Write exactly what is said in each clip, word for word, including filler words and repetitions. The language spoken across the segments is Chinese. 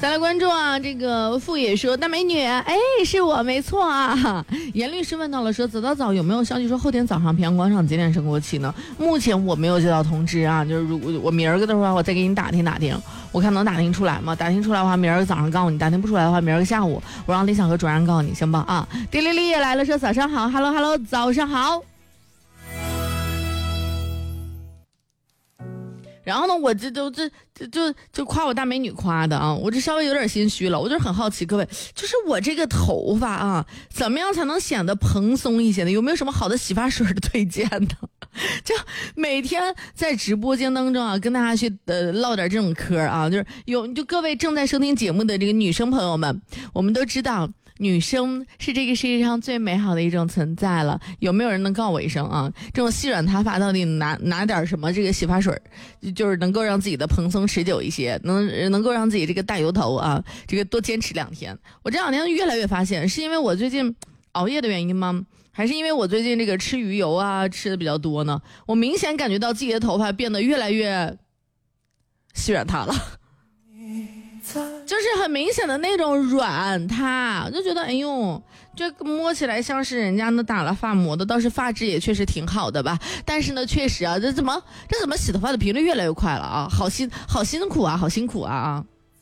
再来关注啊，这个傅野说大美女，哎，是我没错啊。严律师问到了说，早早早有没有消息说后天早上平阳广场几点升国旗呢？目前我没有接到通知啊，就是如果我明儿个的话，我再给你打听打听，我看能打听出来吗？打听出来的话，明儿个早上告诉你；打听不出来的话，明儿个下午我让李想和主任告诉你，行吧？啊，迪丽丽也来了，说早上好 ，Hello Hello， 早上好。然后呢，我这都这这就就夸我大美女夸的啊，我这稍微有点心虚了，我就是很好奇各位，就是我这个头发啊，怎么样才能显得蓬松一些呢？有没有什么好的洗发水的推荐呢？就每天在直播间当中啊，跟大家去呃唠点这种嗑啊，就是有就各位正在收听节目的这个女生朋友们，我们都知道。女生是这个世界上最美好的一种存在了，有没有人能告我一声啊？这种细软塌发到底拿拿点什么这个洗发水，就是能够让自己的蓬松持久一些，能能够让自己这个大油头啊，这个多坚持两天。我这两天越来越发现，是因为我最近熬夜的原因吗？还是因为我最近这个吃鱼油啊吃的比较多呢？我明显感觉到自己的头发变得越来越细软塌了。就是很明显的那种软塌，我就觉得哎呦，这摸起来像是人家那打了发膜的，倒是发质也确实挺好的吧。但是呢，确实啊，这怎么这怎么洗头发的频率越来越快了啊？好辛好辛苦啊，好辛苦啊啊！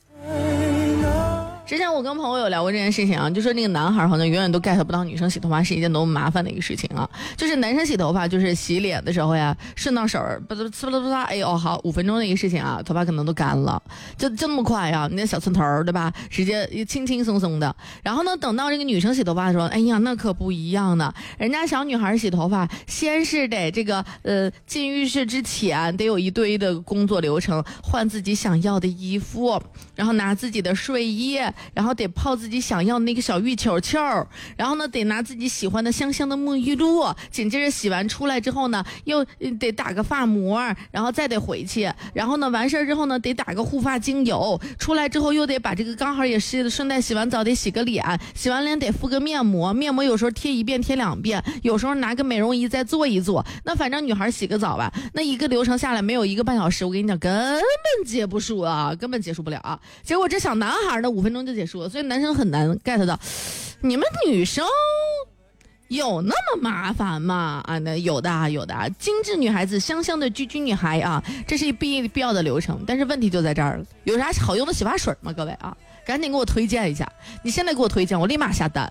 之前我跟朋友有聊过这件事情啊，就说那个男孩好像永远都 get 不到女生洗头发是一件多么麻烦的一个事情啊。就是男生洗头发，就是洗脸的时候呀，顺到手儿，呲啦呲啦，哎呦好，五分钟的一个事情啊，头发可能都干了，就就那么快啊，你那小寸头对吧？直接轻轻松松的。然后呢，等到这个女生洗头发的时候，哎呀，那可不一样呢。人家小女孩洗头发，先是得这个呃进浴室之前得有一堆的工作流程，换自己想要的衣服，然后拿自己的睡衣。然后得泡自己想要的那个小浴球球，然后呢得拿自己喜欢的香香的沐浴露，紧接着洗完出来之后呢，又得打个发膜，然后再得回去，然后呢完事儿之后呢得打个护发精油，出来之后又得把这个刚好也是顺带洗完澡得洗个脸，洗完脸得敷个面膜，面膜有时候贴一遍贴两遍，有时候拿个美容仪再做一做。那反正女孩洗个澡吧，那一个流程下来没有一个半小时，我跟你讲根本结不住啊，根本结束不了啊。结果这小男孩呢五分钟就结束了，所以男生很难 get 到，你们女生有那么麻烦吗？啊，那有的啊，有的啊，精致女孩子，香香的居居女孩啊，这是必必要的流程。但是问题就在这儿了，有啥好用的洗发水吗？各位啊，赶紧给我推荐一下，你现在给我推荐，我立马下单。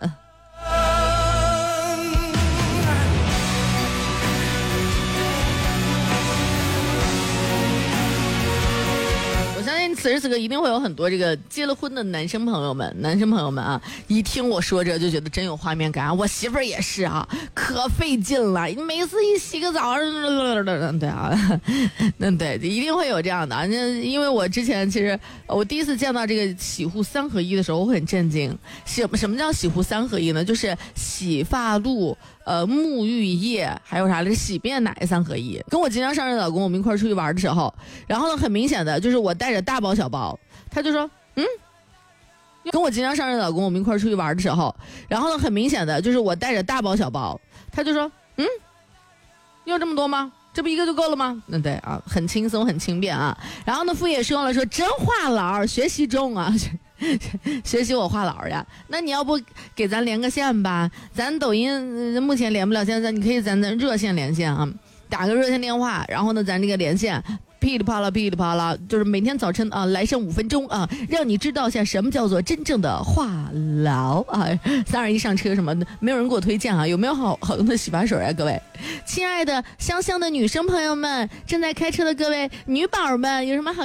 此时此刻一定会有很多这个结了婚的男生朋友们男生朋友们啊，一听我说这就觉得真有画面感啊。我媳妇儿也是啊，可费劲了，每次一洗个澡对啊，那对一定会有这样的。因为我之前其实我第一次见到这个洗护三合一的时候我很震惊。什什么叫洗护三合一呢？就是洗发露呃，沐浴液还有啥来着？洗面奶三合一。跟我即将上任的老公，我们一块出去玩的时候，然后呢，很明显的就是我带着大包小包，他就说，嗯，跟我即将上任的老公，我们一块出去玩的时候，然后呢，很明显的就是我带着大包小包，他就说，嗯，要这么多吗？这不一个就够了吗？那对啊，很轻松，很轻便啊。然后呢，傅也说了说，真话痨，学习中啊。学习我话痨呀，那你要不给咱连个线吧？咱抖音、呃、目前连不了线，咱你可以咱咱热线连线啊，打个热线电话，然后呢咱这个连线噼里啪啦噼里啪啦，就是每天早晨啊来上五分钟啊，让你知道一下什么叫做真正的话痨啊。三二一上车什么的，没有人给我推荐啊，有没有好好用的洗发水啊？各位亲爱的香香的女生朋友们，正在开车的各位女宝们，有什么好